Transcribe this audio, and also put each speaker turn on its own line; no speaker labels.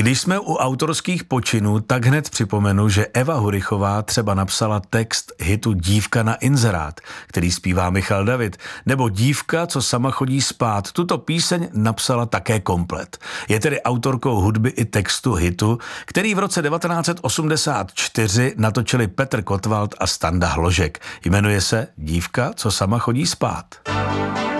Když jsme u autorských počinů, tak hned připomenu, že Eva Hurichová třeba napsala text hitu Dívka na inzerát, který zpívá Michal David, nebo Dívka, co sama chodí spát. Tuto píseň napsala také komplet. Je tedy autorkou hudby i textu hitu, který v roce 1984 natočili Petr Kotwald a Standa Hložek. Jmenuje se Dívka, co sama chodí spát.